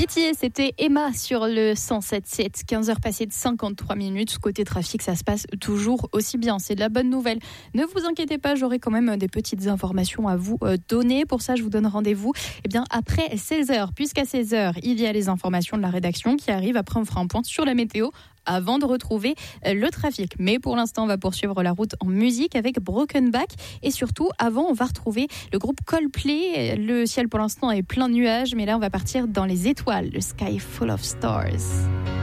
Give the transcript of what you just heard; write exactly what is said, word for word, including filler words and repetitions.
Pitié, c'était Emma sur le cent sept sept. quinze heures passées de cinquante-trois minutes. Côté trafic, ça se passe toujours aussi bien. C'est de la bonne nouvelle. Ne vous inquiétez pas, j'aurai quand même des petites informations à vous donner. Pour ça, je vous donne rendez-vous eh bien, après seize heures. Puisqu'à seize heures, il y a les informations de la rédaction qui arrivent. Après, on fera un point sur la météo avant de retrouver le trafic. Mais pour l'instant, on va poursuivre la route en musique avec Broken Back. Et surtout, avant, on va retrouver le groupe Coldplay. Le ciel, pour l'instant, est plein de nuages. Mais là, on va partir dans les étoiles. Le Sky Full of Stars.